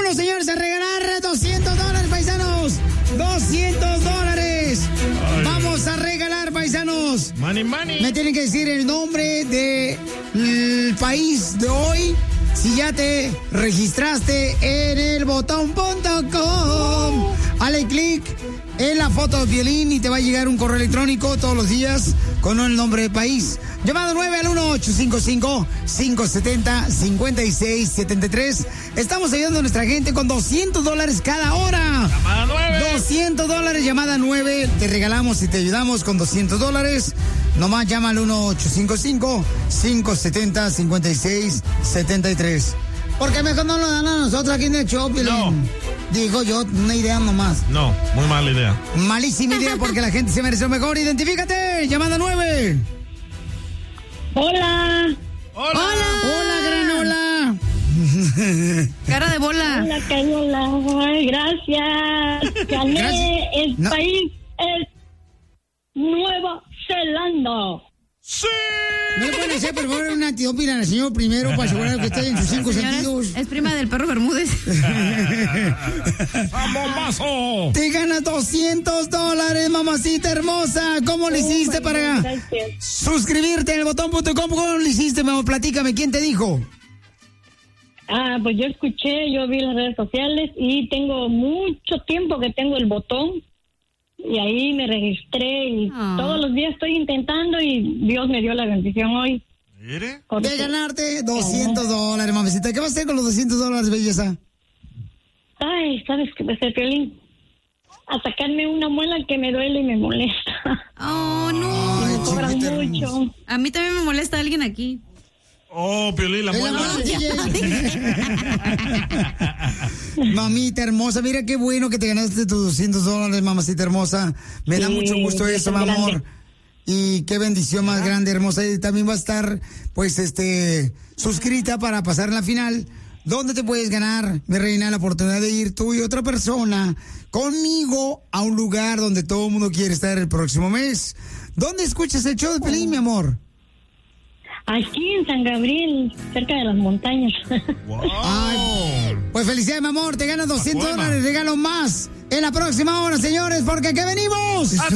Vámonos, señores, a regalar $200, paisanos. $200. Vamos a regalar, paisanos. Money, money. Me tienen que decir el nombre del país de hoy. Si ya te registraste en elbotón.com. Hale clic en la foto de Piolín y te va a llegar un correo electrónico todos los días con el nombre del país. Llamada 9 al 1-855-570-5673. Estamos ayudando a nuestra gente con $200 cada hora. Llamada 9. $200, llamada 9. Te regalamos y te ayudamos con $200. Nomás llama al 1-855-570-5673. Porque mejor no lo dan a nosotros aquí en el show, Piolín. No. Digo yo, una idea nomás. No, muy mala idea. Malísima idea porque la gente se merece lo mejor. Identifícate, llamada 9. Hola. Hola. Hola, granola. Cara de bola. Hola, Cayola. Ay, gracias. Gané. Gracias. El país es Nueva Zelanda. ¡Sí! ¿No le pueden hacer, por favor, una antiópila al señor primero para asegurar que esté en sus 5 Señora, sentidos? es prima del perro Bermúdez. ¡Bombazo! Te ganas $200, mamacita hermosa. ¿Cómo le hiciste para Gracias. suscribirte en elbotón.com? ¿Cómo le hiciste, mi amor? Platícame, ¿quién te dijo? Pues yo escuché, yo vi las redes sociales y tengo mucho tiempo que tengo el botón. Y ahí me registré y todos los días estoy intentando y Dios me dio la bendición hoy. ¿Mire? De ganarte $200, mamacita. ¿Qué vas a hacer con los $200, belleza? Ay, ¿sabes qué va a ser, Piolín? A sacarme una muela que me duele y me molesta. Oh, no. Ay, Me cobran chiquita mucho. hermosa. A mí también me molesta alguien aquí. Oh, Piolín, la Es la muela. mala. Mamita hermosa, mira qué bueno que te ganaste tus $200, mamacita hermosa. Me da Sí, mucho gusto eso, mi grande. amor. Y qué bendición más grande, hermosa. Y también va a estar, pues, suscrita para pasar en la final. ¿Dónde te puedes ganar, mi reina, la oportunidad de ir tú y otra persona conmigo a un lugar donde todo el mundo quiere estar el próximo mes? ¿Dónde escuchas el show de Pelín, mi amor? Aquí en San Gabriel, cerca de las montañas. Wow. Ay, pues felicidades, mi amor. Te ganas $200. Regalo más en la próxima hora, señores, porque aquí venimos.